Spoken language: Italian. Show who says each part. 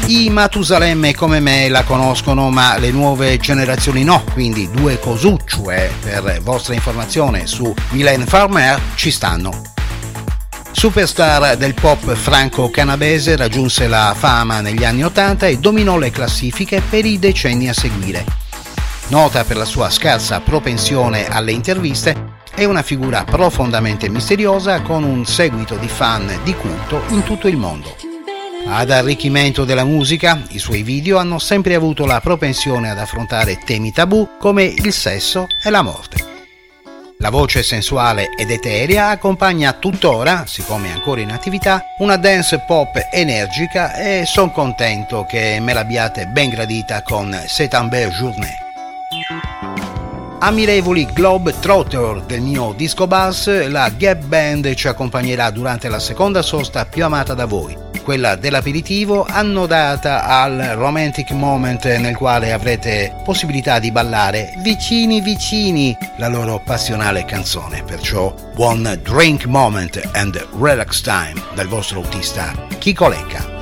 Speaker 1: I Matusalemme come me la conoscono, ma le nuove generazioni no, quindi due cosucce per vostra informazione su Mylène Farmer ci stanno. Superstar del pop franco-canadese, raggiunse la fama negli anni '80 e dominò le classifiche per i decenni a seguire. Nota per la sua scarsa propensione alle interviste, è una figura profondamente misteriosa con un seguito di fan di culto in tutto il mondo. Ad arricchimento della musica, i suoi video hanno sempre avuto la propensione ad affrontare temi tabù come il sesso e la morte. La voce sensuale ed eterea accompagna tuttora, siccome è ancora in attività, una dance pop energica e son contento che me l'abbiate ben gradita con C'est une belle journée. Ammirevoli Globetrotter del mio disco bus, la Gap Band ci accompagnerà durante la seconda sosta più amata da voi, quella dell'aperitivo, annodata al romantic moment nel quale avrete possibilità di ballare vicini vicini la loro passionale canzone. Perciò buon drink moment and relax time dal vostro autista Chico Lecca.